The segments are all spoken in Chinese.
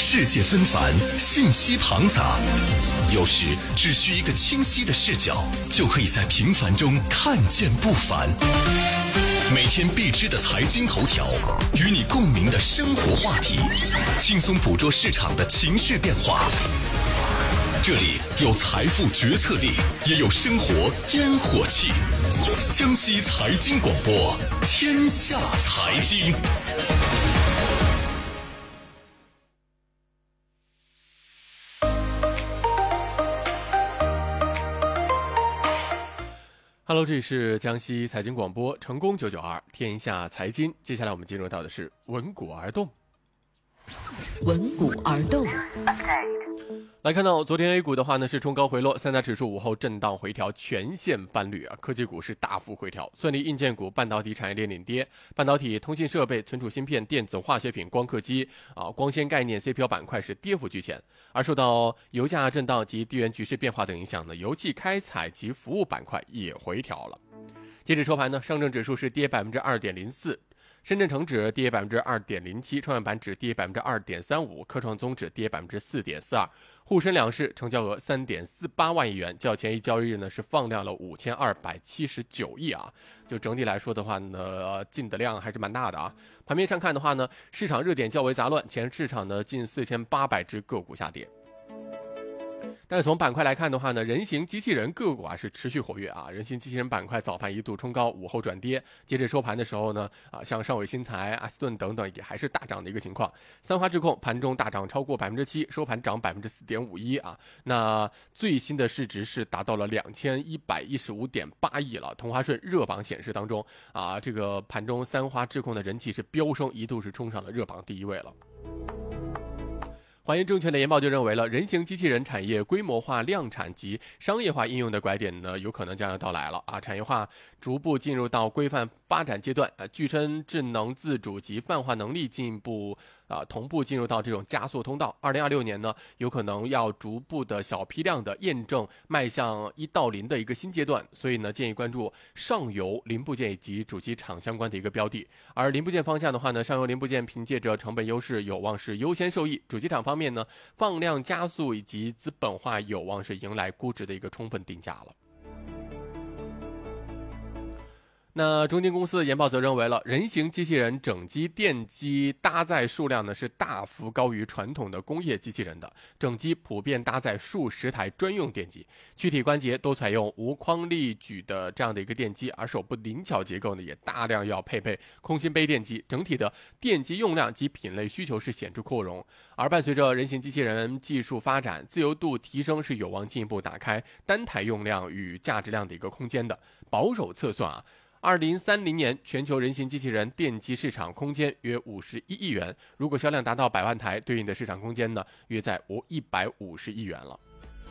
世界纷繁，信息庞杂，有时只需一个清晰的视角，就可以在平凡中看见不凡。每天必知的财经头条，与你共鸣的生活话题，轻松捕捉市场的情绪变化。这里有财富决策力，也有生活烟火气。江西财经广播，天下财经。 Hello， 这里是江西财经广播，成功992天下财经。接下来我们进入到的是闻股而动。 闻股而动。 来看到昨天 A 股的话呢是冲高回落，三大指数午后震荡回调，全线翻绿啊。科技股是大幅回调，算力硬件股、半导体产业链领跌，半导体、通信设备、存储芯片、电子化学品、光刻机光纤概念 CPO 板块是跌幅居前。而受到油价震荡及地缘局势变化等影响呢，油气开采及服务板块也回调了。截止收盘呢，上证指数是跌 2.04%。深圳成指跌 2.07%， 创业板指跌 2.35%， 科创综指跌 4.42%， 沪深两市成交额 3.48 万亿元，较前一交易日呢是放量了5279亿啊。就整体来说的话呢，进的量还是蛮大的啊。盘面上看的话呢，市场热点较为杂乱，前市场呢近4800只个股下跌。但是从板块来看的话呢，人形机器人个股是持续活跃啊。人形机器人板块早盘一度冲高，午后转跌，截止收盘的时候呢，像上伟新材、阿斯顿等等也还是大涨的一个情况。三华智控盘中大涨超过 7%， 收盘涨 4.51% 啊。那最新的市值是达到了 2115.8 亿了。同花顺热榜显示当中这个盘中三华智控的人气是飙升，一度是冲上了热榜第1位了。华研证券的研报就认为了，人形机器人产业规模化量产及商业化应用的拐点呢，有可能将要到来了啊！产业化逐步进入到规范发展阶段具身智能自主及泛化能力进一步同步进入到这种加速通道。2026年呢，有可能要逐步的小批量的验证，迈向1到0的一个新阶段。所以呢，建议关注上游零部件以及主机厂相关的一个标的。而零部件方向的话呢，上游零部件凭借着成本优势，有望是优先受益；主机厂方面呢，放量加速以及资本化有望是迎来估值的一个充分定价了。那中金公司的研报则认为了，人形机器人整机电机搭载数量呢是大幅高于传统的工业机器人的，整机普遍搭载数十台专用电机，躯体关节都采用无框力矩的这样的一个电机，而手部灵巧结构呢也大量要配备空心杯电机，整体的电机用量及品类需求是显著扩容。而伴随着人形机器人技术发展，自由度提升是有望进一步打开单台用量与价值量的一个空间的。保守测算2030年全球人形机器人电机市场空间约51亿元，如果销量达到100万台，对应的市场空间呢约在150亿元了。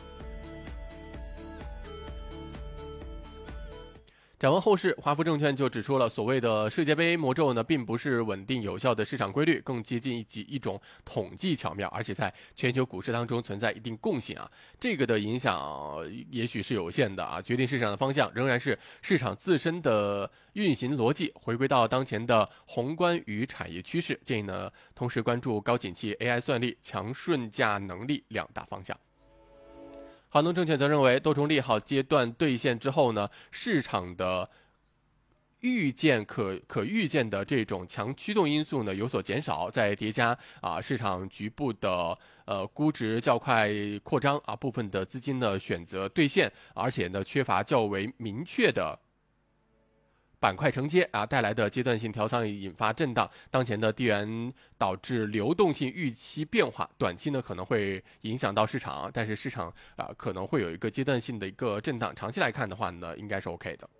展望后市，华福证券就指出了，所谓的世界杯魔咒呢，并不是稳定有效的市场规律，更接近一种统计巧妙，而且在全球股市当中存在一定共性这个的影响也许是有限的决定市场的方向仍然是市场自身的运行逻辑，回归到当前的宏观与产业趋势。建议呢，同时关注高景气、AI 算力、强顺价能力2大方向。华农证券则认为，多重利好阶段兑现之后呢，市场的可预见的这种强驱动因素呢有所减少，再叠加市场局部的估值较快扩张部分的资金呢选择兑现，而且呢缺乏较为明确的板块承接带来的阶段性调仓引发震荡，当前的地缘导致流动性预期变化，短期呢可能会影响到市场，但是市场可能会有一个阶段性的一个震荡，长期来看的话呢应该是 OK 的。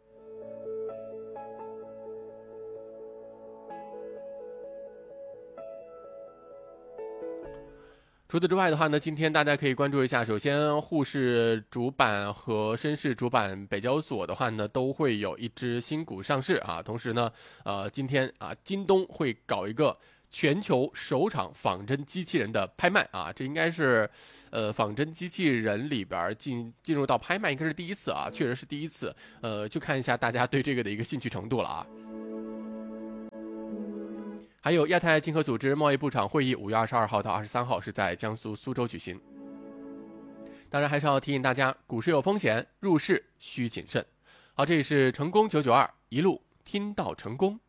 除此之外的话呢，今天大家可以关注一下，首先沪市主板和深市主板北交所的话呢，都会有一只新股上市同时呢，今天京东会搞一个全球首场仿真机器人的拍卖这应该是仿真机器人里边进入到拍卖应该是第一次确实是第一次，就看一下大家对这个的一个兴趣程度了还有亚太经合组织贸易部长会议5月22号到23号是在江苏苏州举行。当然还是要提醒大家，股市有风险，入市需谨慎。好，这里是成功992，一路听到成功。